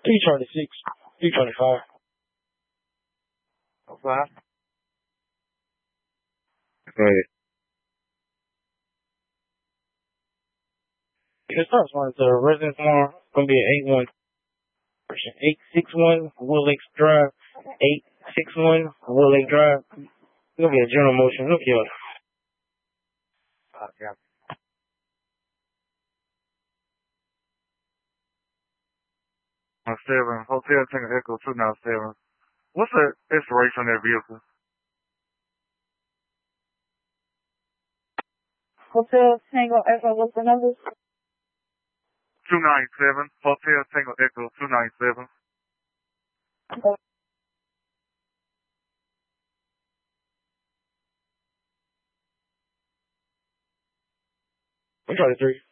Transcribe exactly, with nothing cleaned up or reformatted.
three twenty-six, three twenty-five. Five. Right. The first one is the residence farm. Gonna be an eight one. Eight six one Wood Lake Drive. Eight six one Wood Lake Drive. It's gonna be a general motion. Look here. Uh, yeah. On seven, Hotel Tango Echo two nine seven. What's the expiration on that vehicle? Hotel Tango Echo, what's the number? two nine seven. Hotel Tango Echo two nine seven. Okay. three twenty-three.